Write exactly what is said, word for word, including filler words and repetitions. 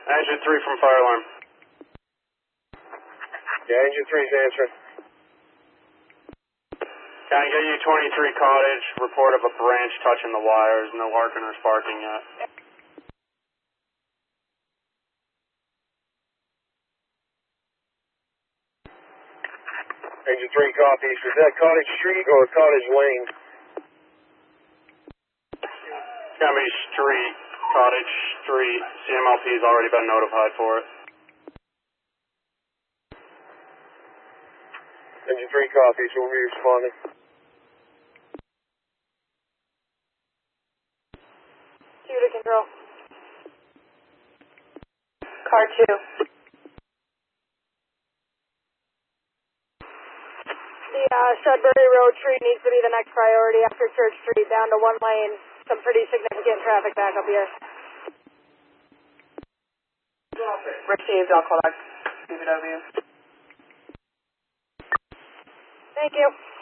Engine three from fire alarm. Yeah, engine three's answering. Can I get you twenty-three Cottage, report of a branch touching the wires, no arcing or sparking yet. Engine three copies. Is that Cottage Street or Cottage Lane? County Street, Cottage Street. C M L P's already been notified for it. Engine three copies. We'll be responding. Two to control. Car two. The uh, Sudbury Road Street needs to be the next priority after Church Street, down to one lane. Some pretty significant traffic back up here. Received, I'll call back. C B W. Thank you.